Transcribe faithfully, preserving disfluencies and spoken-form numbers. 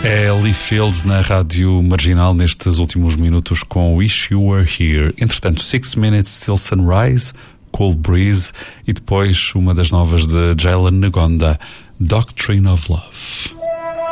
É Lee Fields na Rádio Marginal nestes últimos minutos com Wish You Were Here. Entretanto, Six Minutes Till Sunrise, Cold Breeze e depois uma das novas de Jalen Ngonda, Doctrine of Love.